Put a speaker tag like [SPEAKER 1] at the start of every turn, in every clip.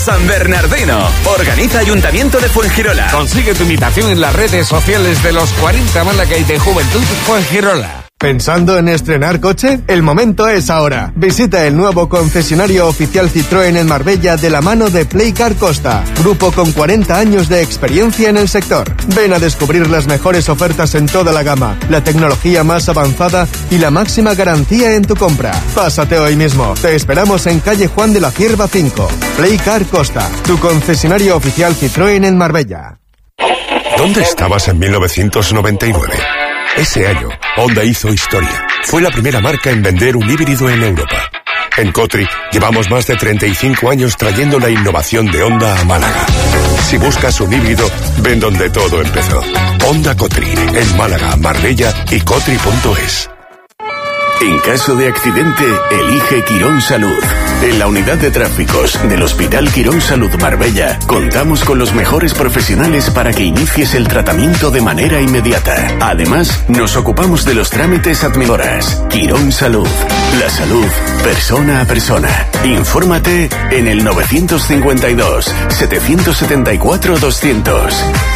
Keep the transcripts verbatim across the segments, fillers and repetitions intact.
[SPEAKER 1] San Bernardino. Organiza Ayuntamiento de Fuengirola.
[SPEAKER 2] Consigue tu invitación en las redes sociales de los cuarenta Málaga y de Juventud Fuengirola.
[SPEAKER 3] ¿Pensando en estrenar coche? El momento es ahora. Visita el nuevo concesionario oficial Citroën en Marbella de la mano de Playcar Costa, grupo con cuarenta años de experiencia en el sector. Ven a descubrir las mejores ofertas en toda la gama, la tecnología más avanzada y la máxima garantía en tu compra. Pásate hoy mismo. Te esperamos en calle Juan de la Cierva cinco. Playcar Costa, tu concesionario oficial Citroën en Marbella.
[SPEAKER 4] ¿Dónde estabas en mil novecientos noventa y nueve? Ese año, Honda hizo historia. Fue la primera marca en vender un híbrido en Europa. En Cotri llevamos más de treinta y cinco años trayendo la innovación de Honda a Málaga. Si buscas un híbrido, ven donde todo empezó. Honda Cotri, en Málaga, Marbella y Cotri punto es.
[SPEAKER 5] En caso de accidente, elige Quirón Salud. En la unidad de tráficos del Hospital Quirón Salud Marbella, contamos con los mejores profesionales para que inicies el tratamiento de manera inmediata. Además, nos ocupamos de los trámites administrativos. Quirón Salud. La salud, persona a persona. Infórmate en el nueve cinco dos, siete siete cuatro, doscientos.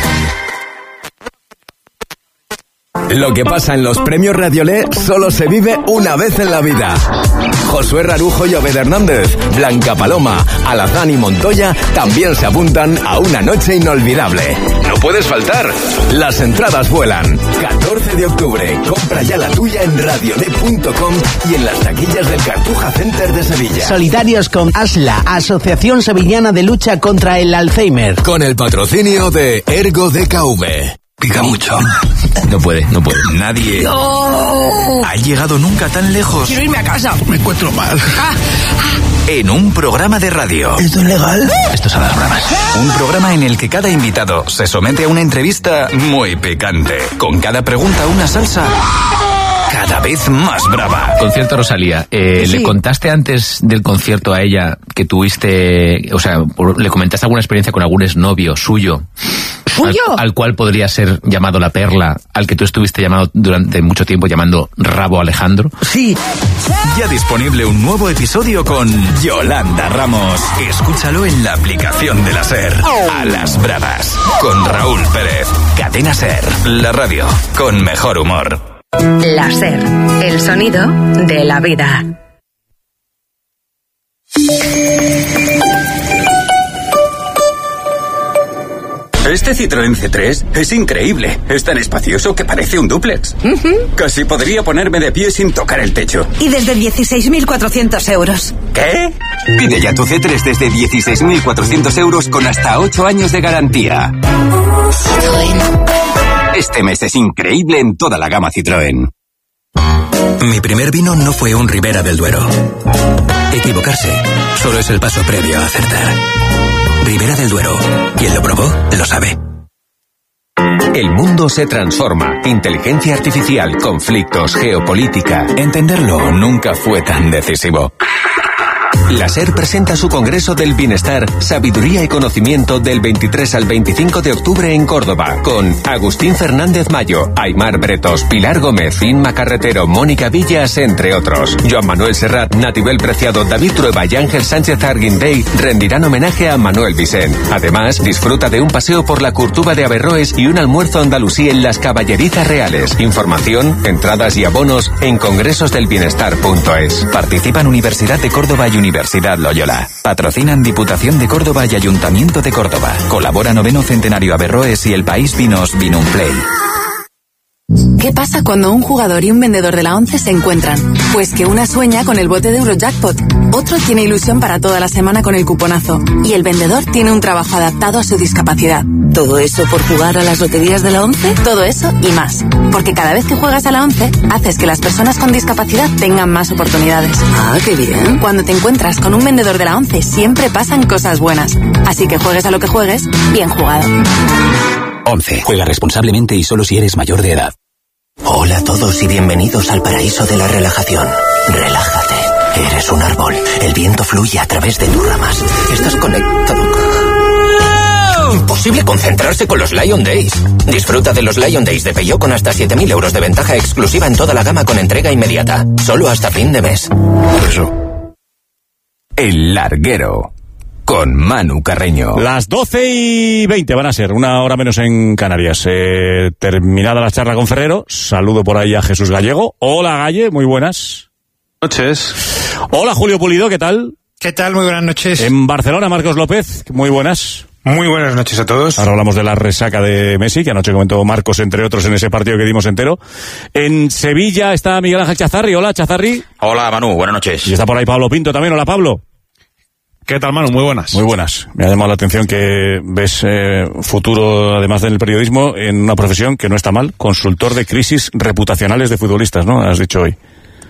[SPEAKER 6] Lo que pasa en los premios Radiolé solo se vive una vez en la vida. Josué Rarujo y Obed Hernández, Blanca Paloma, Alazán y Montoya también se apuntan a una noche inolvidable. No puedes faltar. Las entradas vuelan. catorce de octubre. Compra ya la tuya en radiolé punto com y en las taquillas del Cartuja Center de Sevilla.
[SPEAKER 7] Solidarios con ASLA, Asociación Sevillana de Lucha contra el Alzheimer.
[SPEAKER 6] Con el patrocinio de Ergo D K V.
[SPEAKER 8] Pica mucho. No puede, no puede. Nadie no. ha llegado nunca tan lejos.
[SPEAKER 7] Quiero irme a casa.
[SPEAKER 8] Me encuentro mal. Ah, ah. En un programa de radio.
[SPEAKER 7] ¿Esto es legal?
[SPEAKER 8] Esto son las bromas. Un programa en el que cada invitado se somete a una entrevista muy picante. Con cada pregunta una salsa cada vez más brava.
[SPEAKER 9] Concierto Rosalía. Eh, sí. ¿Le contaste antes del concierto a ella que tuviste, o sea, le comentaste alguna experiencia con algún exnovio suyo?
[SPEAKER 7] ¿Suyo?
[SPEAKER 9] Al, al cual podría ser llamado La Perla, al que tú estuviste llamado durante mucho tiempo llamando Rabo Alejandro.
[SPEAKER 7] Sí.
[SPEAKER 8] Ya disponible un nuevo episodio con Yolanda Ramos. Escúchalo en la aplicación de la SER. A las bravas. Con Raúl Pérez. Cadena SER. La radio con mejor humor.
[SPEAKER 10] La SER. El sonido de la vida.
[SPEAKER 11] Este Citroën C tres es increíble. Es tan espacioso que parece un dúplex. Uh-huh. Casi podría ponerme de pie sin tocar el techo.
[SPEAKER 12] Y desde dieciséis mil cuatrocientos euros.
[SPEAKER 11] ¿Qué?
[SPEAKER 13] Pide ya tu C tres desde dieciséis mil cuatrocientos euros con hasta ocho años de garantía. Citroën. Este mes es increíble en toda la gama Citroën.
[SPEAKER 14] Mi primer vino no fue un Ribera del Duero. Equivocarse solo es el paso previo a acertar. Ribera del Duero. Quien lo probó, lo sabe.
[SPEAKER 15] El mundo se transforma. Inteligencia artificial, conflictos, geopolítica.
[SPEAKER 8] Entenderlo nunca fue tan decisivo.
[SPEAKER 15] La SER presenta su Congreso del Bienestar, Sabiduría y Conocimiento del veintitrés al veinticinco de octubre en Córdoba, con Agustín Fernández Mayo, Aymar Bretos, Pilar Gómez, Inma Carretero, Mónica Villas, entre otros. Joan Manuel Serrat, Natibel Preciado, David Trueba y Ángel Sánchez Arguindey rendirán homenaje a Manuel Vicent. Además, disfruta de un paseo por la Curtuba de Averroes y un almuerzo andalusí en las Caballerizas Reales. Información, entradas y abonos en congresos del bienestar punto es.
[SPEAKER 8] Participan Universidad de Córdoba y Universidad Loyola. Patrocinan Diputación de Córdoba y Ayuntamiento de Córdoba. Colabora Noveno Centenario Averroes y El País Vinos Vinumplay.
[SPEAKER 16] ¿Qué pasa cuando un jugador y un vendedor de la ONCE se encuentran? Pues que una sueña con el bote de Eurojackpot, otro tiene ilusión para toda la semana con el cuponazo y el vendedor tiene un trabajo adaptado a su discapacidad. ¿Todo eso por jugar a las loterías de la ONCE? Todo eso y más. Porque cada vez que juegas a la ONCE, haces que las personas con discapacidad tengan más oportunidades.
[SPEAKER 12] Ah, qué bien.
[SPEAKER 16] Cuando te encuentras con un vendedor de la ONCE, siempre pasan cosas buenas. Así que juegues a lo que juegues, bien jugado.
[SPEAKER 14] ONCE. Juega responsablemente y solo si eres mayor de edad.
[SPEAKER 17] Hola a todos y bienvenidos al paraíso de la relajación. Relájate. Eres un árbol. El viento fluye a través de tus ramas. Estás conectado con... Imposible concentrarse con los Lion Days. Disfruta de los Lion Days de Peugeot con hasta siete mil euros de ventaja exclusiva en toda la gama con entrega inmediata. Solo hasta fin de mes.
[SPEAKER 15] El Larguero.
[SPEAKER 6] con Manu Carreño.
[SPEAKER 18] Las doce y veinte van a ser, una hora menos en Canarias. Eh, terminada la charla con Ferrero, saludo por ahí a Jesús Gallego. Hola, Galle, muy buenas
[SPEAKER 19] noches.
[SPEAKER 18] Hola, Julio Pulido, ¿qué tal?
[SPEAKER 19] ¿Qué tal? Muy buenas noches.
[SPEAKER 18] En Barcelona, Marcos López, muy buenas.
[SPEAKER 19] Muy buenas noches a todos.
[SPEAKER 18] Ahora hablamos de la resaca de Messi, que anoche comentó Marcos, entre otros, en ese partido que dimos entero. En Sevilla está Miguel Ángel Chazarri. Hola, Chazarri.
[SPEAKER 20] Hola, Manu, buenas noches.
[SPEAKER 18] Y está por ahí Pablo Pinto también. Hola, Pablo.
[SPEAKER 19] ¿Qué tal, Manu? Muy buenas.
[SPEAKER 18] Muy buenas. Me ha llamado la atención que ves eh, futuro, además del periodismo, en una profesión que no está mal, consultor de crisis reputacionales de futbolistas, ¿no? Has dicho hoy.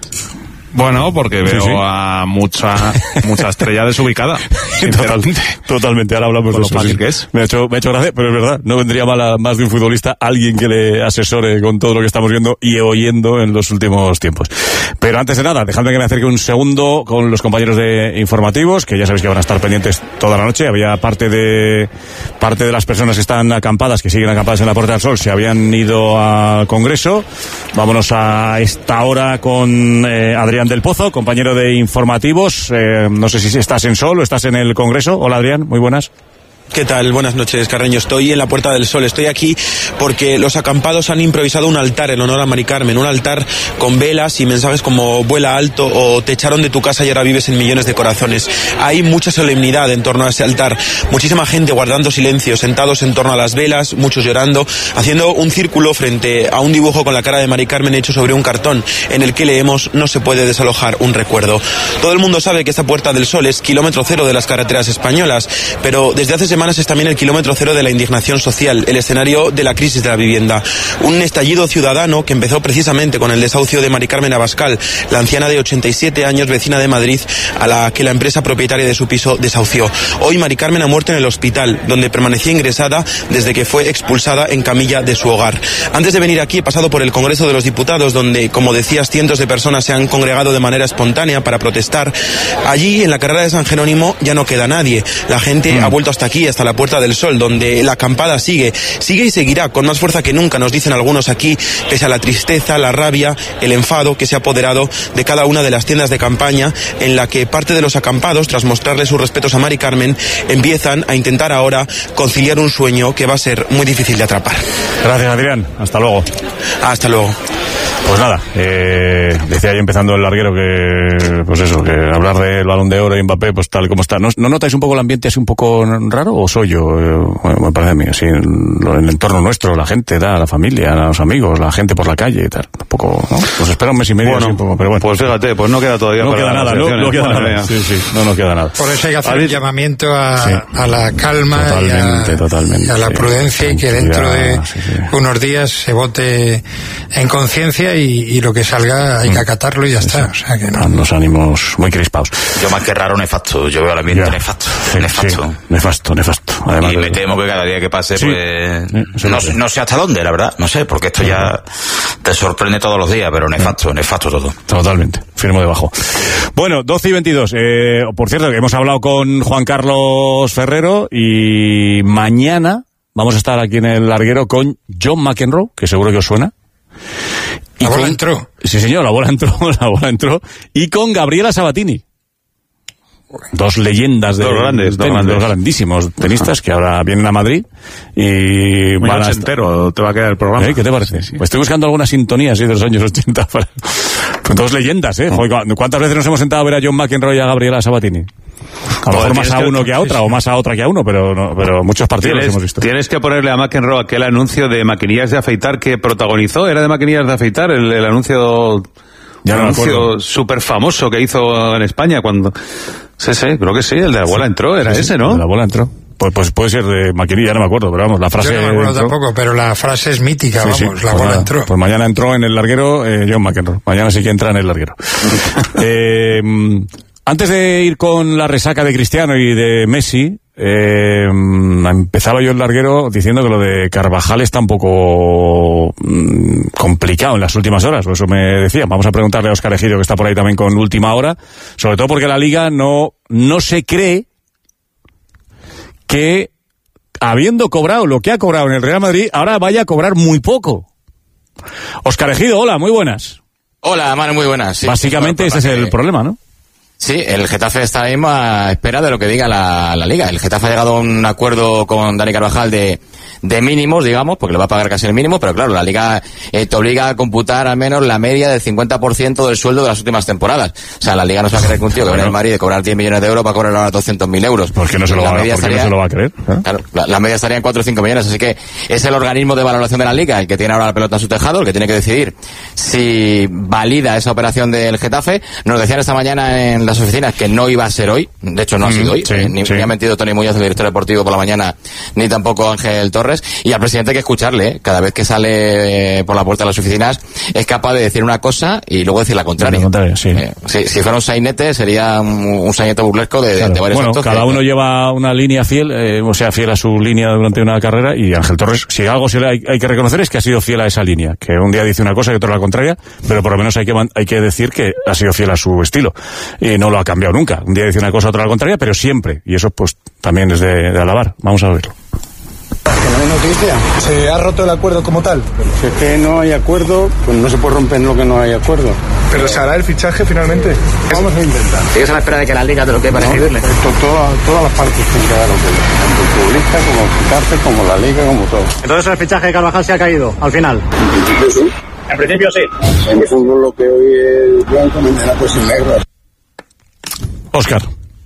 [SPEAKER 19] Bueno, porque veo
[SPEAKER 18] sí, sí.
[SPEAKER 19] a mucha mucha estrella desubicada.
[SPEAKER 18] Totalmente, totalmente. Ahora hablamos
[SPEAKER 19] Por
[SPEAKER 18] de
[SPEAKER 19] lo
[SPEAKER 18] eso.
[SPEAKER 19] fácil
[SPEAKER 18] Sí.
[SPEAKER 19] que es.
[SPEAKER 18] Me ha hecho, me ha hecho gracia, pero es verdad. No vendría mal a más de un futbolista alguien que le asesore con todo lo que estamos viendo y oyendo en los últimos tiempos. Pero antes de nada, dejadme que me acerque un segundo con los compañeros de informativos, que ya sabéis que van a estar pendientes toda la noche. Había parte de parte de las personas que están acampadas, que siguen acampadas en la Puerta del Sol, se habían ido al Congreso. Vámonos a esta hora con eh, Adrián del Pozo, compañero de informativos. Eh, no sé si estás en Sol o estás en el Congreso. Hola, Adrián, muy buenas.
[SPEAKER 21] ¿Qué tal? Buenas noches, Carreño. Estoy en la Puerta del Sol. Estoy aquí porque los acampados han improvisado un altar en honor a Mari Carmen, un altar con velas y mensajes como vuela alto o te echaron de tu casa y ahora vives en millones de corazones. Hay mucha solemnidad en torno a ese altar, muchísima gente guardando silencio, sentados en torno a las velas, muchos llorando, haciendo un círculo frente a un dibujo con la cara de Mari Carmen hecho sobre un cartón en el que leemos: no se puede desalojar un recuerdo. Todo el mundo sabe que esta Puerta del Sol es kilómetro cero de las carreteras españolas, pero desde hace semanas es también el kilómetro cero de la indignación social, el escenario de la crisis de la vivienda. Un estallido ciudadano que empezó precisamente con el desahucio de Mari Carmen Abascal, la anciana de ochenta y siete años, vecina de Madrid, a la que la empresa propietaria de su piso desahució. Hoy Mari Carmen ha muerto en el hospital, donde permanecía ingresada desde que fue expulsada en camilla de su hogar. Antes de venir aquí he pasado por el Congreso de los Diputados, donde, como decías, cientos de personas se han congregado de manera espontánea para protestar. Allí, en la carrera de San Jerónimo, ya no queda nadie. La gente mm. ha vuelto hasta aquí, hasta la Puerta del Sol, donde la acampada sigue, sigue y seguirá con más fuerza que nunca, nos dicen algunos aquí, pese a la tristeza, la rabia, el enfado que se ha apoderado de cada una de las tiendas de campaña, en la que parte de los acampados, tras mostrarle sus respetos a Mari Carmen, empiezan a intentar ahora conciliar un sueño que va a ser muy difícil de atrapar.
[SPEAKER 18] Gracias, Adrián. Hasta luego.
[SPEAKER 21] Hasta luego.
[SPEAKER 18] Pues nada, eh, decía ahí empezando el larguero que, pues eso, que hablar del Balón de Oro y Mbappé, pues tal como está. ¿No, ¿no notáis un poco el ambiente así un poco raro o soy yo? Eh, bueno, me parece a mí, así, en, en el entorno nuestro, la gente, da, la familia, los amigos, la gente por la calle y tal. Un poco, ¿no? Pues espera un mes y medio,
[SPEAKER 19] bueno,
[SPEAKER 18] así un poco, pero bueno.
[SPEAKER 19] Pues fíjate, pues no queda todavía
[SPEAKER 18] no
[SPEAKER 19] para
[SPEAKER 18] queda nada, no, no queda
[SPEAKER 19] bueno,
[SPEAKER 18] nada. Sí, sí, no nos queda nada.
[SPEAKER 22] Por eso hay que hacer un llamamiento a,
[SPEAKER 18] sí.
[SPEAKER 22] a la calma
[SPEAKER 18] totalmente,
[SPEAKER 22] y, a,
[SPEAKER 18] totalmente,
[SPEAKER 22] y a la
[SPEAKER 18] sí,
[SPEAKER 22] prudencia y que dentro de
[SPEAKER 18] sí, sí.
[SPEAKER 22] unos días se vote en conciencia y, y lo que salga hay que acatarlo y ya está. O sea que no.
[SPEAKER 18] Los ánimos muy crispados.
[SPEAKER 20] Yo más que raro, nefasto. Yo veo el ambiente nefasto.
[SPEAKER 18] Sí,
[SPEAKER 20] nefasto.
[SPEAKER 18] Sí, nefasto, nefasto.
[SPEAKER 20] Además, y me temo que cada día que pase, sí, pues... Sí, no, no sé hasta dónde, la verdad. No sé, porque esto ya te sorprende todos los días, pero nefasto, nefasto todo.
[SPEAKER 18] Totalmente. Firmo debajo. Bueno, doce y veintidós. Eh, por cierto, que hemos hablado con Juan Carlos Ferrero y mañana vamos a estar aquí en el larguero con John McEnroe, que seguro que os suena.
[SPEAKER 22] Y la bola con... entró.
[SPEAKER 18] Sí, señor, la bola entró, la bola entró. Y con Gabriela Sabatini. Dos leyendas de
[SPEAKER 19] dos grandes,
[SPEAKER 18] tenis,
[SPEAKER 19] dos, grandes.
[SPEAKER 18] dos grandísimos tenistas que ahora vienen a Madrid y
[SPEAKER 19] muy van a entero te va a quedar el programa.
[SPEAKER 18] ¿Eh? ¿Qué te parece? Sí. Pues estoy buscando alguna sintonía así de los años ochenta para... dos leyendas, ¿eh? Oh. ¿Cuántas veces nos hemos sentado a ver a John McEnroe y a Gabriela Sabatini? A lo mejor más a uno que a otra, o más a otra que a uno, pero no, pero muchos partidos los hemos visto.
[SPEAKER 19] Tienes que ponerle a McEnroe aquel anuncio de maquinillas de afeitar que protagonizó, era de maquinillas de afeitar, el, el anuncio...
[SPEAKER 18] Ya
[SPEAKER 19] un
[SPEAKER 18] no
[SPEAKER 19] anuncio súper famoso que hizo en España cuando... Sí, sí, creo que sí, el de la bola entró, era sí, ese, ¿no?
[SPEAKER 18] El de la bola entró. Pues, pues puede ser de maquinilla, no me acuerdo, pero vamos, la frase...
[SPEAKER 22] Yo no me acuerdo entró. Tampoco, pero la frase es mítica, sí, vamos, sí, la
[SPEAKER 18] pues
[SPEAKER 22] bola
[SPEAKER 18] nada,
[SPEAKER 22] entró.
[SPEAKER 18] Pues mañana entró en el larguero eh, John McEnroe. Mañana sí que entra en el larguero. eh, antes de ir con la resaca de Cristiano y de Messi... Eh, empezaba yo el larguero diciendo que lo de Carvajal está un poco mmm, complicado en las últimas horas, por eso me decía, vamos a preguntarle a Óscar Ejido, que está por ahí también con Última Hora, sobre todo porque la Liga no, no se cree que habiendo cobrado lo que ha cobrado en el Real Madrid, ahora vaya a cobrar muy poco. Óscar Ejido, hola, muy buenas.
[SPEAKER 23] Hola, Manu, muy buenas. Sí,
[SPEAKER 18] básicamente ese es el problema, ¿no?
[SPEAKER 1] Sí, el Getafe está ahora mismo a espera de lo que diga la, la Liga. El Getafe ha llegado a un acuerdo con Dani Carvajal de, de mínimos, digamos, porque le va a pagar casi el mínimo, pero claro, la Liga eh, te obliga a computar al menos la media del cincuenta por ciento del sueldo de las últimas temporadas. O sea, la Liga no se va a creer que un tío que viene al Madrid de cobrar diez millones de euros va a cobrar ahora doscientos mil euros.
[SPEAKER 18] ¿Por qué no se lo, va, ¿por qué estaría, no se lo va a creer? ¿Eh?
[SPEAKER 1] Claro, la, la media estaría en cuatro o cinco millones, así que es el organismo de valoración de la Liga el que tiene ahora la pelota en su tejado, el que tiene que decidir si valida esa operación del Getafe. Nos decían esta mañana en las oficinas que no iba a ser hoy, de hecho no ha sido hoy,
[SPEAKER 18] sí,
[SPEAKER 1] eh, ni,
[SPEAKER 18] sí.
[SPEAKER 1] ni ha mentido Tony Muñoz, el director deportivo, por la mañana, ni tampoco Ángel Torres, y al presidente hay que escucharle, ¿eh? Cada vez que sale eh, por la puerta de las oficinas es capaz de decir una cosa y luego decir la contraria.
[SPEAKER 18] La contraria, sí.
[SPEAKER 1] Eh, si, si fuera un sainete sería un, un sainete burlesco de, claro. de varios
[SPEAKER 18] Bueno,
[SPEAKER 1] actos
[SPEAKER 18] cada
[SPEAKER 1] que,
[SPEAKER 18] uno lleva una línea fiel, eh, o sea, fiel a su línea durante una carrera, y Ángel Torres, si algo se le hay, hay que reconocer es que ha sido fiel a esa línea, que un día dice una cosa y otro la contraria, pero por lo menos hay que, hay que decir que ha sido fiel a su estilo y no lo ha cambiado nunca. Un día dice una cosa, otra la contraria, pero siempre, y eso pues también es de, de alabar. Vamos a verlo.
[SPEAKER 2] Que no hay noticia. ¿Se ha roto el acuerdo como tal?
[SPEAKER 23] Si es que no hay acuerdo, pues no se puede romper lo que no hay acuerdo.
[SPEAKER 2] ¿Pero se hará el fichaje finalmente? Vamos a intentar.
[SPEAKER 1] ¿Sigues a la espera de que la Liga te lo quede para escribirle?
[SPEAKER 23] Esto, toda, todas las partes tienen que dar lo que tanto el futbolista como el Getafe, como la Liga, como todo.
[SPEAKER 24] Entonces el fichaje de Carvajal se ha caído, al final.
[SPEAKER 23] En principio sí.
[SPEAKER 24] En principio sí.
[SPEAKER 23] En el fútbol lo que hoy es blanco, mañana pues es negro.
[SPEAKER 18] Óscar.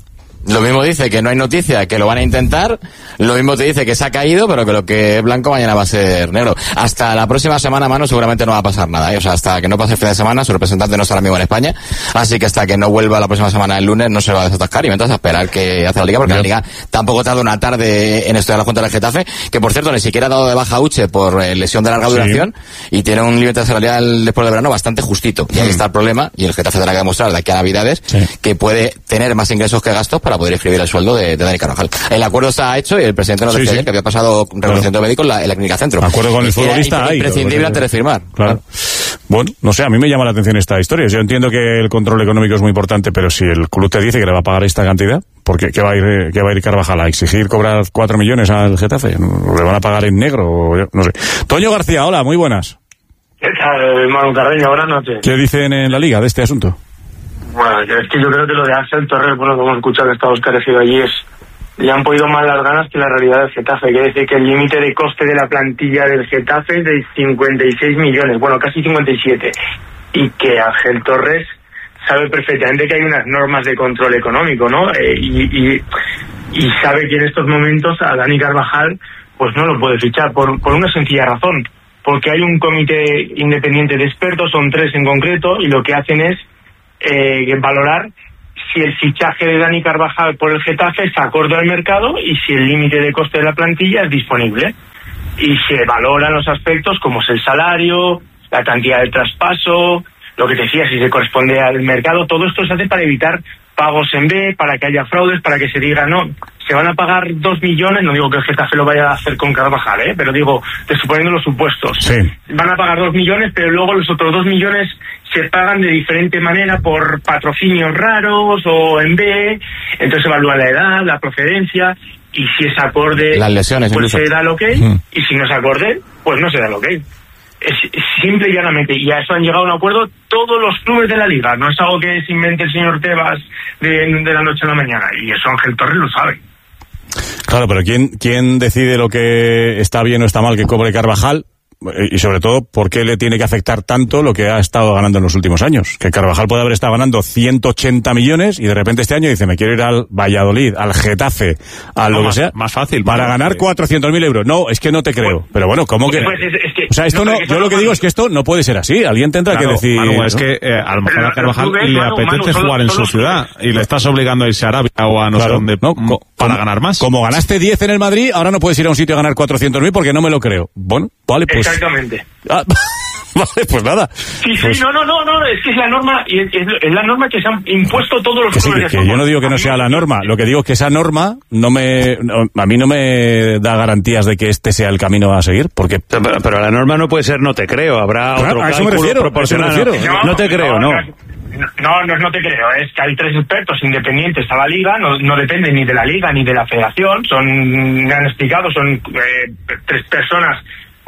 [SPEAKER 1] Lo mismo dice que no hay noticia, que lo van a intentar. Lo mismo te dice que se ha caído, pero que lo que es blanco mañana va a ser negro. Hasta la próxima semana, Manu, seguramente no va a pasar nada, ¿eh? O sea, hasta que no pase el fin de semana, su representante no estará amigo en España. Así que hasta que no vuelva la próxima semana el lunes no se va a desatascar y mientras a esperar que hace la Liga, porque la Liga tampoco tarda una tarde en estudiar la Junta del Getafe, que por cierto ni siquiera ha dado de baja a Uche por eh, lesión de larga
[SPEAKER 18] sí.
[SPEAKER 1] duración y tiene un límite salarial después del verano bastante justito. Y ahí
[SPEAKER 18] sí.
[SPEAKER 1] está el problema, y el Getafe tendrá que demostrar de aquí a Navidades sí. que puede tener más ingresos que gastos para poder escribir el sueldo de, de Dani Carvajal. El acuerdo está hecho y el presidente nos decía sí, sí. ayer que había pasado reconocimiento claro. médico en la, en la clínica centro.
[SPEAKER 18] Acuerdo con el futbolista hay.
[SPEAKER 1] Imprescindible antes de firmar.
[SPEAKER 18] Claro. Bueno, no sé, a mí me llama la atención esta historia. Yo entiendo que el control económico es muy importante, pero si el club te dice que le va a pagar esta cantidad, ¿por qué, qué va a ir, qué va a ir Carvajal? ¿A exigir cobrar cuatro millones al Getafe? ¿O le van a pagar en negro? O no sé. Toño García, hola, muy buenas.
[SPEAKER 25] ¿Qué tal, Manu Carreño? Buenas noches.
[SPEAKER 18] ¿Qué dicen en la Liga de este asunto?
[SPEAKER 25] Bueno, es que yo creo que lo de Ángel Torres, bueno, como hemos escuchado que está Óscar Ejido allí, es le han podido más las ganas que la realidad del Getafe. Quiere decir que el límite de coste de la plantilla del Getafe es de cincuenta y seis millones, bueno, casi cincuenta y siete. Y que Ángel Torres sabe perfectamente que hay unas normas de control económico, ¿no? Eh, y, y, y sabe que en estos momentos a Dani Carvajal pues no lo puede fichar por, por una sencilla razón. Porque hay un comité independiente de expertos, son tres en concreto, y lo que hacen es eh, valorar si el fichaje de Dani Carvajal por el Getafe es acorde al mercado y si el límite de coste de la plantilla es disponible. Y se valoran los aspectos como es el salario, la cantidad de traspaso, lo que te decía, si se corresponde al mercado. Todo esto se hace para evitar pagos en B, para que haya fraudes, para que se diga, no, se van a pagar dos millones, no digo que el Getafe lo vaya a hacer con Carvajal, ¿eh? Pero digo, te suponiendo los supuestos.
[SPEAKER 18] Sí.
[SPEAKER 25] Van a pagar dos millones, pero luego los otros dos millones se pagan de diferente manera por patrocinios raros o en B, entonces se evalúa la edad, la procedencia, y si es acorde,
[SPEAKER 1] las lesiones,
[SPEAKER 25] pues
[SPEAKER 1] incluso.
[SPEAKER 25] se da el ok, mm. y si no es acorde, pues no se da el ok. Es simple y llanamente, y a eso han llegado a un acuerdo todos los clubes de la Liga, no es algo que se invente el señor Tebas de, de la noche a la mañana, y eso Ángel Torres lo sabe.
[SPEAKER 18] Claro, pero ¿quién, quién decide lo que está bien o está mal que cobre Carvajal? Y sobre todo, ¿por qué le tiene que afectar tanto lo que ha estado ganando en los últimos años? Que Carvajal puede haber estado ganando ciento ochenta millones y de repente este año dice, me quiero ir al Valladolid, al Getafe, a lo
[SPEAKER 19] no,
[SPEAKER 18] que
[SPEAKER 19] más,
[SPEAKER 18] sea,
[SPEAKER 19] más fácil
[SPEAKER 18] para ganar cuatrocientos mil euros. No, es que no te creo. Pero bueno, ¿cómo que...?
[SPEAKER 25] Pues es, es que
[SPEAKER 18] o sea, esto no, no yo lo que digo es que esto no puede ser así. Alguien tendrá
[SPEAKER 19] claro,
[SPEAKER 18] que decir...
[SPEAKER 19] Manu, es que eh, a lo mejor a Carvajal le Manu, apetece Manu, solo, jugar en su ciudad y le estás obligando a irse a Arabia o a no claro, sé dónde no, co para
[SPEAKER 18] como,
[SPEAKER 19] ganar más.
[SPEAKER 18] Como ganaste diez en el Madrid, ahora no puedes ir a un sitio a ganar cuatrocientos mil porque no me lo creo. Bueno, vale, pues...
[SPEAKER 25] Exactamente.
[SPEAKER 18] Ah, vale, pues nada.
[SPEAKER 25] Sí, sí,
[SPEAKER 18] pues...
[SPEAKER 25] no, no, no, no, es que es la norma, y es, es la norma que se han impuesto todos los
[SPEAKER 18] que sí, que, que yo no digo que no sea la norma, lo que digo es que esa norma no me, no, a mí no me da garantías de que este sea el camino a seguir, porque...
[SPEAKER 19] Pero, pero la norma no puede ser no te creo, habrá claro, otro
[SPEAKER 18] a eso me refiero,
[SPEAKER 19] proporcional.
[SPEAKER 18] Me refiero.
[SPEAKER 25] No,
[SPEAKER 19] no te creo, no.
[SPEAKER 25] No, no, no, no te creo, es que hay tres expertos independientes a la Liga, no, no dependen ni de la Liga ni de la Federación, son, me han explicado, son eh, tres personas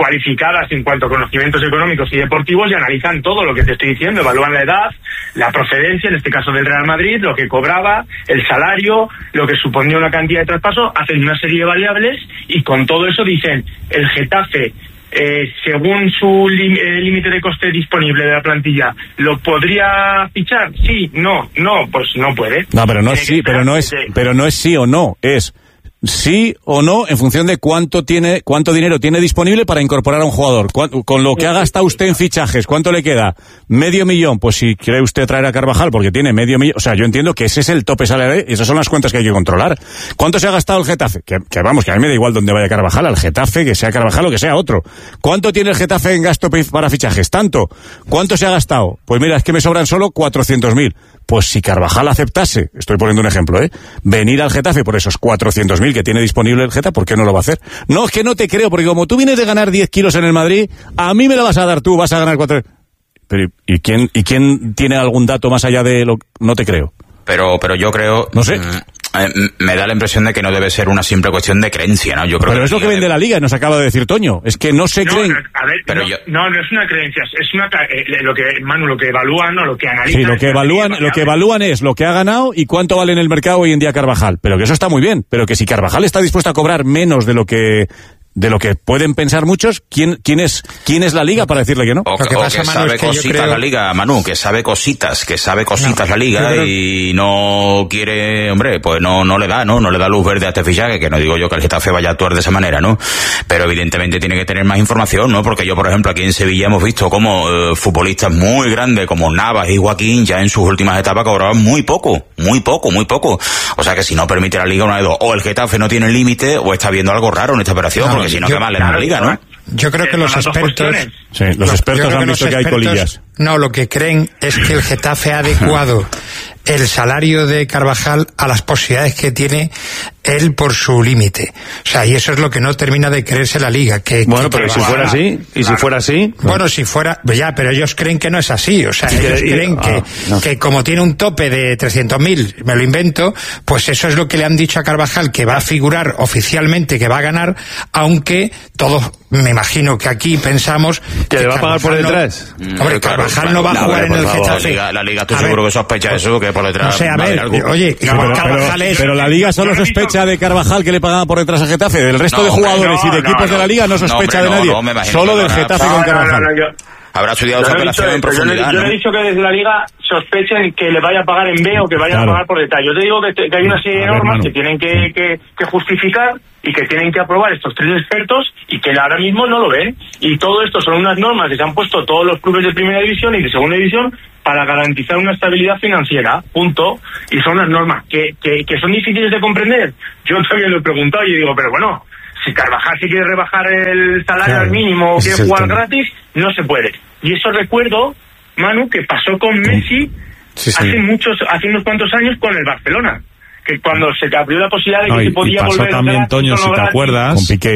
[SPEAKER 25] cualificadas en cuanto a conocimientos económicos y deportivos y analizan todo lo que te estoy diciendo, evalúan la edad, la procedencia, en este caso del Real Madrid, lo que cobraba, el salario, lo que suponía una cantidad de traspaso, hacen una serie de variables y con todo eso dicen, el Getafe, eh, según su límite de coste disponible de la plantilla, ¿lo podría fichar? Sí, no, no, pues no puede.
[SPEAKER 18] No, pero no es sí, pero no es, pero no es sí o no, es sí o no en función de cuánto tiene, cuánto dinero tiene disponible para incorporar a un jugador. Con lo que ha gastado usted en fichajes, ¿cuánto le queda? Medio millón. Pues si quiere usted traer a Carvajal porque tiene medio millón, o sea, yo entiendo que ese es el tope salarial y esas son las cuentas que hay que controlar. ¿Cuánto se ha gastado el Getafe? Que, que vamos, que a mí me da igual dónde vaya Carvajal, al Getafe, que sea Carvajal o que sea otro. ¿Cuánto tiene el Getafe en gasto para fichajes? Tanto. ¿Cuánto se ha gastado? Pues mira, es que me sobran solo cuatrocientos mil. Pues si Carvajal aceptase, estoy poniendo un ejemplo, ¿eh? venir al Getafe por esos cuatrocientos mil que tiene disponible el Getafe, ¿por qué no lo va a hacer? No, es que no te creo, porque como tú vienes de ganar diez kilos en el Madrid, a mí me lo vas a dar tú, vas a ganar cuatro. Pero ¿y quién, y quién tiene algún dato más allá de lo? No te creo.
[SPEAKER 20] Pero, pero yo creo...
[SPEAKER 18] No sé.
[SPEAKER 20] Eh, me da la impresión de que no debe ser una simple cuestión de creencia, ¿no? Yo creo
[SPEAKER 18] pero
[SPEAKER 20] que
[SPEAKER 18] es lo que vende de... la Liga, nos acaba de decir Toño. Es que no se
[SPEAKER 25] no,
[SPEAKER 18] creen...
[SPEAKER 25] No, a ver,
[SPEAKER 20] pero
[SPEAKER 25] no,
[SPEAKER 20] yo...
[SPEAKER 25] no, no es una creencia, es una eh, lo que, Manu, lo que evalúan o lo que analizan...
[SPEAKER 18] Sí, lo que evalúan, lo que evalúan es lo que ha ganado y cuánto vale en el mercado hoy en día Carvajal. Pero que eso está muy bien, pero que si Carvajal está dispuesto a cobrar menos de lo que... de lo que pueden pensar muchos, ¿quién, quién es quién es la Liga para decirle que no?
[SPEAKER 20] O,
[SPEAKER 18] lo
[SPEAKER 20] que, pasa, o que Manu, sabe es que cositas creo... la Liga, Manu, que sabe cositas, que sabe cositas no, la Liga creo... y no quiere, hombre, pues no no le da, ¿no? No le da luz verde a este fichaje, que no digo yo que el Getafe vaya a actuar de esa manera, ¿no? Pero evidentemente tiene que tener más información, ¿no? Porque yo, por ejemplo, aquí en Sevilla hemos visto como eh, futbolistas muy grandes como Navas y Joaquín ya en sus últimas etapas cobraban muy poco, muy poco, muy poco. O sea que si no permite la Liga una de dos, o el Getafe no tiene límite o está viendo algo raro en esta operación, no, porque si no,
[SPEAKER 25] yo,
[SPEAKER 20] qué mal le da la Liga, ¿no?
[SPEAKER 22] Yo creo que los expertos...
[SPEAKER 18] Sí, los, los expertos han visto que hay colillas.
[SPEAKER 22] No, lo que creen es que el Getafe ha adecuado el salario de Carvajal a las posibilidades que tiene él por su límite. O sea, y eso es lo que no termina de creerse la Liga. Que,
[SPEAKER 19] bueno,
[SPEAKER 22] que
[SPEAKER 19] pero si fuera así, y claro. si fuera así...
[SPEAKER 22] Bueno, si fuera... Ya, pero ellos creen que no es así. O sea, sí, ellos y, creen ah, que, no. que como tiene un tope de trescientos mil, me lo invento, pues eso es lo que le han dicho a Carvajal, que va a figurar oficialmente, que va a ganar, aunque todos, me imagino que aquí pensamos...
[SPEAKER 19] ¿Que, que le va a pagar por detrás?
[SPEAKER 22] No, hombre, claro, Carvajal claro, no va a jugar en el
[SPEAKER 20] favor,
[SPEAKER 22] Getafe.
[SPEAKER 20] La Liga, la Liga estoy a seguro ver, que sospecha eso, que por detrás...
[SPEAKER 22] No sé, a ver, oye,
[SPEAKER 18] no, pero, Carvajal pero, es... Pero la Liga solo sospecha de Carvajal que le pagaba por detrás a Getafe. Del resto no, de jugadores hombre, no, y de equipos no, de la Liga no sospecha no, hombre, de nadie. No, solo del Getafe con Carvajal.
[SPEAKER 20] Habrá estudiado esa operación en profundidad.
[SPEAKER 25] Yo no he dicho que desde la Liga sospechen que le vaya a pagar en B o que vaya claro. a pagar por detrás. Yo te digo que, te, que hay una serie de normas que tienen que, que, que justificar y que tienen que aprobar estos tres expertos y que ahora mismo no lo ven. Y todo esto son unas normas que se han puesto todos los clubes de primera división y de segunda división para garantizar una estabilidad financiera, punto. Y son unas normas que, que, que son difíciles de comprender. Yo también lo he preguntado y digo, pero bueno, si Carvajal si quiere rebajar el salario claro, al mínimo o quiere jugar gratis, no se puede. Y eso recuerdo, Manu, que pasó con Messi sí, sí. hace muchos, hace unos cuantos años con el Barcelona. Que cuando se abrió la posibilidad de que
[SPEAKER 19] no, y,
[SPEAKER 22] se
[SPEAKER 19] podía y pasó volver también, a Toño, si te gratis, acuerdas, con Piqué.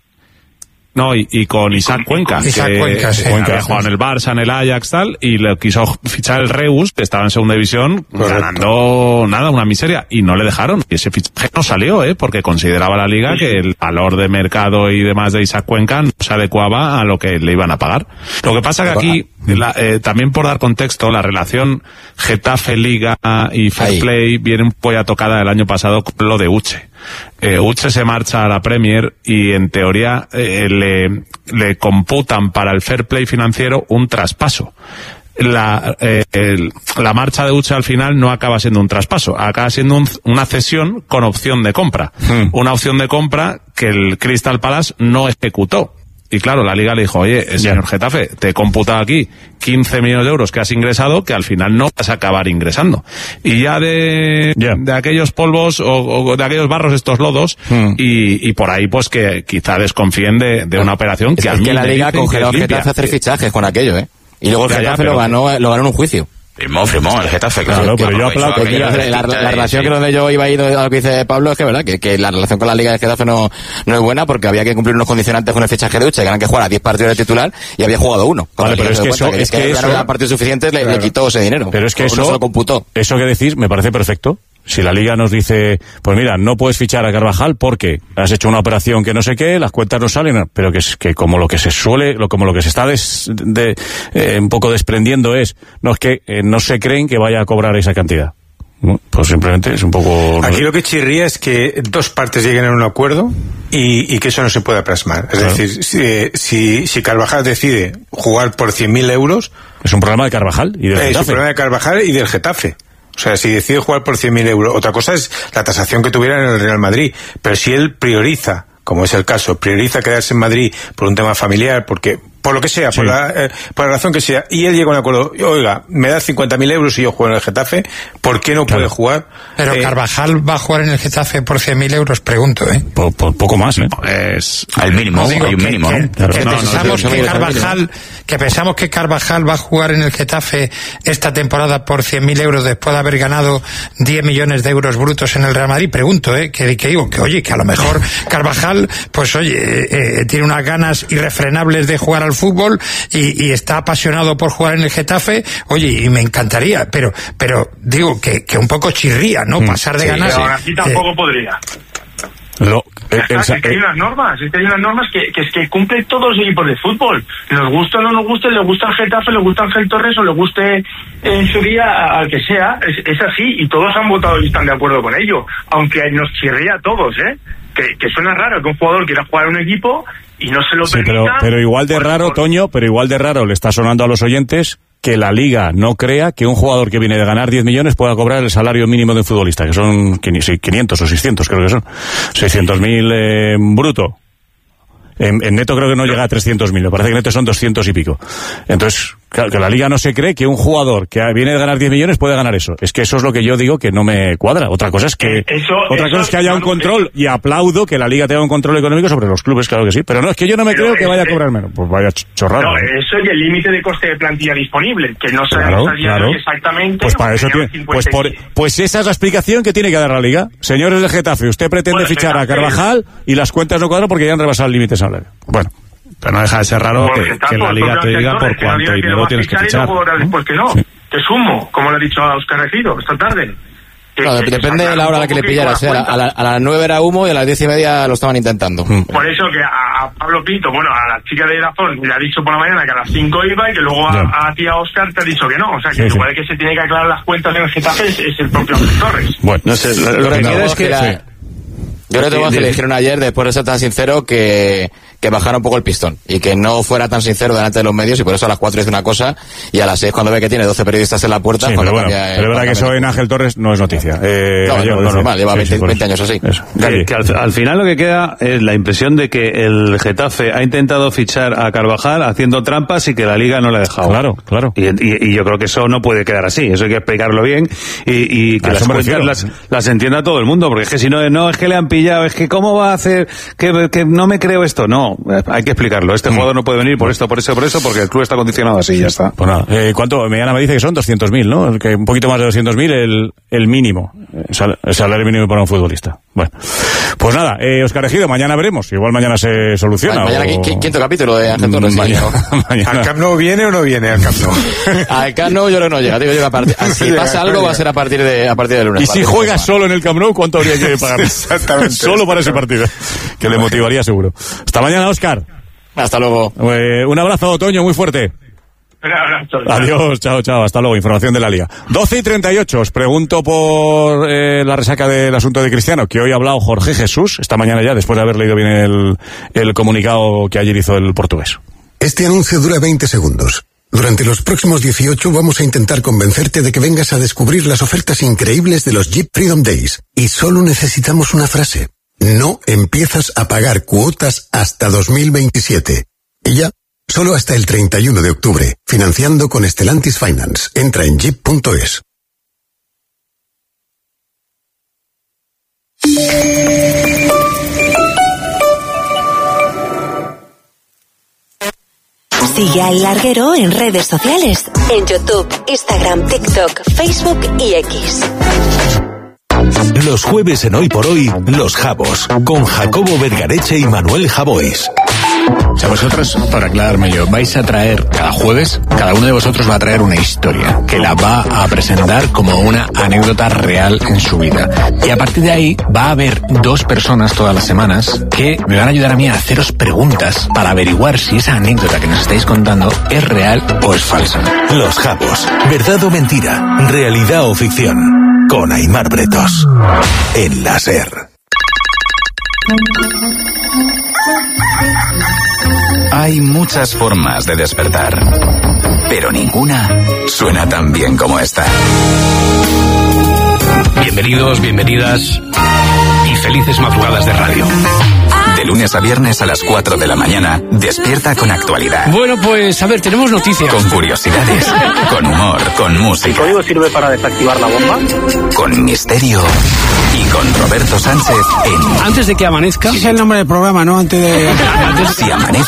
[SPEAKER 19] No, y, y con Isaac y con, Cuenca,
[SPEAKER 22] con Isaac
[SPEAKER 19] que
[SPEAKER 22] Cuenca, sí,
[SPEAKER 19] Cuenca jugaba en el Barça, en el Ajax, tal, y le quiso fichar el Reus, que estaba en segunda división, correcto, ganando nada, una miseria, y no le dejaron. Y ese fichaje no salió, ¿eh? Porque consideraba la Liga que el valor de mercado y demás de Isaac Cuenca no se adecuaba a lo que le iban a pagar. Lo que pasa que aquí, la, eh, también por dar contexto, la relación Getafe-Liga y Fair Play viene un poco ya tocada el año pasado con lo de Uche. Eh, Uche se marcha a la Premier y en teoría eh, le, le computan para el fair play financiero un traspaso. La, eh, el, la marcha de Uche al final no acaba siendo un traspaso, acaba siendo un, una cesión con opción de compra. Hmm. Una opción de compra que el Crystal Palace no ejecutó. Y claro, la Liga le dijo, oye, el señor Getafe, te he computado aquí quince millones de euros que has ingresado, que al final no vas a acabar ingresando. Y ya de, yeah. de aquellos polvos o, o de aquellos barros, estos lodos, mm. y, y por ahí pues que quizá desconfíen de, de una operación que
[SPEAKER 1] es
[SPEAKER 19] a mí
[SPEAKER 1] que la Liga congeló al Getafe a hacer fichajes con aquello, ¿eh? Y luego el ya, Getafe ya, pero... lo ganó, lo ganó en un juicio.
[SPEAKER 20] Firmó, firmó el Getafe, claro.
[SPEAKER 18] Claro, pero yo aplaudo.
[SPEAKER 1] La, la, la relación sí. que donde yo iba a ir a lo que dice Pablo es que, verdad, que, que la relación con la Liga de Getafe no, no es buena porque había que cumplir unos condicionantes con el fichaje de Uche, que eran que jugar a diez partidos de titular y había jugado uno.
[SPEAKER 18] Vale, pero es que eso,
[SPEAKER 1] que,
[SPEAKER 18] es
[SPEAKER 1] que,
[SPEAKER 18] que
[SPEAKER 1] que
[SPEAKER 18] eso,
[SPEAKER 1] no había partidos suficientes, claro. le, le quitó ese dinero.
[SPEAKER 18] Pero es que eso,
[SPEAKER 1] no se lo computó.
[SPEAKER 18] Eso que decís me parece perfecto. Si la Liga nos dice, pues mira, no puedes fichar a Carvajal porque has hecho una operación que no sé qué, las cuentas no salen, pero que es que como lo que se suele, lo, como lo que se está des, de, eh, un poco desprendiendo es, no es que eh, no se creen que vaya a cobrar esa cantidad. Pues simplemente es un poco...
[SPEAKER 3] Aquí lo que chirría es que dos partes lleguen a un acuerdo y, y que eso no se pueda plasmar. Es claro. decir, si, si, si Carvajal decide jugar por cien mil euros...
[SPEAKER 18] Es un problema de Carvajal y del Getafe.
[SPEAKER 3] Es un problema de Carvajal y del Getafe. O sea, si decide jugar por cien mil euros, otra cosa es la tasación que tuviera en el Real Madrid. Pero si él prioriza, como es el caso, prioriza quedarse en Madrid por un tema familiar, porque por lo que sea, sí. por, la, eh, por la razón que sea, y él llega a un acuerdo, oiga, me da cincuenta mil euros y yo juego en el Getafe, ¿por qué no claro. puede jugar?
[SPEAKER 22] Pero eh, Carvajal va a jugar en el Getafe por cien mil euros, pregunto, ¿eh?
[SPEAKER 18] Por, por poco más, ¿eh?
[SPEAKER 20] Es al mínimo,
[SPEAKER 22] digo,
[SPEAKER 20] hay un
[SPEAKER 22] que,
[SPEAKER 20] mínimo,
[SPEAKER 22] que,
[SPEAKER 20] ¿no?
[SPEAKER 22] Que, que no, pensamos no, no, que Carvajal, que pensamos que Carvajal va a jugar en el Getafe esta temporada por cien mil euros después de haber ganado diez millones de euros brutos en el Real Madrid, pregunto, ¿eh? Que, que digo, que oye, que a lo mejor Carvajal, pues oye, eh, eh, tiene unas ganas irrefrenables de jugar al fútbol Y, y está apasionado por jugar en el Getafe, oye, y me encantaría, pero pero digo que, que un poco chirría, ¿no? Mm, Pasar de sí, ganas...
[SPEAKER 25] Pero así tampoco eh, podría.
[SPEAKER 18] Lo,
[SPEAKER 25] eh, el, es que hay unas normas, es que hay unas normas que, que, es que cumplen todos los equipos de fútbol. Nos gusta o no nos guste, le gusta el Getafe, le gusta Ángel Torres o le guste en su día al que sea, es, es así, y todos han votado y están de acuerdo con ello, aunque nos chirría a todos, ¿eh? Que, que suena raro que un jugador quiera jugar en un equipo y no se lo
[SPEAKER 18] sí,
[SPEAKER 25] permita.
[SPEAKER 18] Pero, pero igual de raro, por... Toño, pero igual de raro le está sonando a los oyentes que la Liga no crea que un jugador que viene de ganar diez millones pueda cobrar el salario mínimo de un futbolista, que son quinientos o seiscientos, creo que son. seiscientos mil eh, bruto. En, en neto creo que no llega a trescientos mil, me parece que neto son doscientos y pico. Entonces, claro, que la Liga no se cree que un jugador que viene de ganar diez millones puede ganar eso. Es que eso es lo que yo digo que no me cuadra. Otra cosa es que
[SPEAKER 25] eso,
[SPEAKER 18] otra
[SPEAKER 25] eso,
[SPEAKER 18] cosa es que haya
[SPEAKER 25] no,
[SPEAKER 18] un control,
[SPEAKER 25] que...
[SPEAKER 18] y aplaudo que la Liga tenga un control económico sobre los clubes, claro que sí. Pero no, es que yo no me
[SPEAKER 25] pero
[SPEAKER 18] creo que
[SPEAKER 25] es,
[SPEAKER 18] vaya a cobrar menos. Pues vaya chorrada.
[SPEAKER 25] No, eso y el límite de coste de plantilla disponible, que no sabemos
[SPEAKER 18] claro, claro.
[SPEAKER 25] exactamente.
[SPEAKER 18] Pues para eso tiene, pues, por, pues esa es la explicación que tiene que dar la Liga. Señores del Getafe, usted pretende bueno, fichar a Carvajal y las cuentas no cuadran porque ya han rebasado el límite salario. Bueno.
[SPEAKER 19] Pero no deja de ser raro que, que, que la Liga te diga por cuánto dinero tienes que fichar.
[SPEAKER 25] Después que no, sí. que es humo, como le ha dicho a Óscar Regido esta tarde.
[SPEAKER 1] Que, claro, que depende de la hora a la que le pillaras. ¿eh? A, la, a las nueve era humo y a las diez y media lo estaban intentando.
[SPEAKER 25] Por eso que a, a Pablo Pinto, bueno, a la chica de Dazón le ha dicho por la mañana que a las cinco iba y que luego a, a ti, a Óscar, te ha dicho que no. O sea, que sí, igual sí. que se tiene que aclarar las cuentas en el Getafe es, es el propio Torres.
[SPEAKER 18] Bueno, no sé, lo, lo que
[SPEAKER 1] no,
[SPEAKER 18] quiero es que...
[SPEAKER 1] La,
[SPEAKER 18] sí.
[SPEAKER 1] Yo creo que, que le dijeron ayer, después de ser tan sincero, que, que bajara un poco el pistón y que no fuera tan sincero delante de los medios, y por eso a las cuatro dice una cosa y a las seis, cuando ve que tiene doce periodistas en la puerta...
[SPEAKER 18] Sí, pero bueno, cambia, pero es verdad que eso en Ángel Torres no es noticia. Eh,
[SPEAKER 1] no, no, no, normal, lleva sí, veinte, sí, veinte años así.
[SPEAKER 4] Que, que al, al final lo que queda es la impresión de que el Getafe ha intentado fichar a Carvajal haciendo trampas y que la Liga no le ha dejado.
[SPEAKER 18] Claro, claro.
[SPEAKER 4] Y, y, y yo creo que eso no puede quedar así, eso hay que explicarlo bien y, y que las cuentas las, las entienda todo el mundo, porque es que si no, no, es que le han pillado, es que cómo va a hacer, que, que no me creo esto, no, hay que explicarlo, este mm. jugador no puede venir por esto, por eso, por eso, porque el club está condicionado así, ya está.
[SPEAKER 18] Pues nada, eh, ¿cuánto? Mediana me dice que son doscientos mil, ¿no? Que un poquito más de doscientos mil el, el mínimo, el salario mínimo para un futbolista. Bueno, pues nada, eh, Óscar Ejido, mañana veremos, igual mañana se soluciona.
[SPEAKER 1] Mañana, o... quinto capítulo de Ángel Torres.
[SPEAKER 18] Mañana, mañana.
[SPEAKER 3] ¿Al Camp Nou viene o no viene al Camp Nou?
[SPEAKER 1] Al Camp Nou yo creo que no llega, digo yo, a partir, si pasa algo va a ser a partir de, a partir de lunes.
[SPEAKER 18] Y si juega solo en el Camp Nou, ¿cuánto habría que pagar?
[SPEAKER 3] Exactamente.
[SPEAKER 18] Solo para ese partido, que le motivaría seguro. Hasta mañana, Óscar.
[SPEAKER 1] Hasta luego.
[SPEAKER 18] Eh, un abrazo, Otoño, muy fuerte. Adiós, chao, chao, hasta luego. Información de la Liga. doce y treinta y ocho, os pregunto por eh, la resaca del asunto de Cristiano, que hoy ha hablado Jorge Jesús, esta mañana ya, después de haber leído bien el, el comunicado que ayer hizo el portugués.
[SPEAKER 5] Este anuncio dura veinte segundos. Durante los próximos dieciocho vamos a intentar convencerte de que vengas a descubrir las ofertas increíbles de los Jeep Freedom Days. Y solo necesitamos una frase. No empiezas a pagar cuotas hasta dos mil veintisiete. Y ya. Solo hasta el treinta y uno de octubre, financiando con Stellantis Finance. Entra en jeep punto es.
[SPEAKER 7] Sigue al Larguero en redes sociales, en YouTube, Instagram, TikTok, Facebook y X.
[SPEAKER 8] Los jueves en Hoy por Hoy, Los Jabos, con Jacobo Vergareche y Manuel Javois.
[SPEAKER 9] O sea, vosotros, por aclararme yo, vais a traer cada jueves, cada uno de vosotros va a traer una historia que la va a presentar como una anécdota real en su vida. Y a partir de ahí va a haber dos personas todas las semanas que me van a ayudar a mí a haceros preguntas para averiguar si esa anécdota que nos estáis contando es real o es falsa.
[SPEAKER 8] Los Japos. ¿Verdad o mentira? ¿Realidad o ficción? Con Aimar Bretos. En la SER. Hay muchas formas de despertar, pero ninguna suena tan bien como esta.
[SPEAKER 10] Bienvenidos, bienvenidas y felices madrugadas de radio.
[SPEAKER 8] De lunes a viernes a las cuatro de la mañana, despierta con actualidad.
[SPEAKER 10] Bueno, pues a ver, tenemos noticias.
[SPEAKER 8] Con curiosidades, con humor, con música.
[SPEAKER 24] ¿El código sirve para desactivar la bomba?
[SPEAKER 8] Con misterio y con Roberto Sánchez en...
[SPEAKER 10] Antes de que amanezca...
[SPEAKER 22] Ese es el nombre del programa, ¿no? Antes de...
[SPEAKER 8] Si amanece...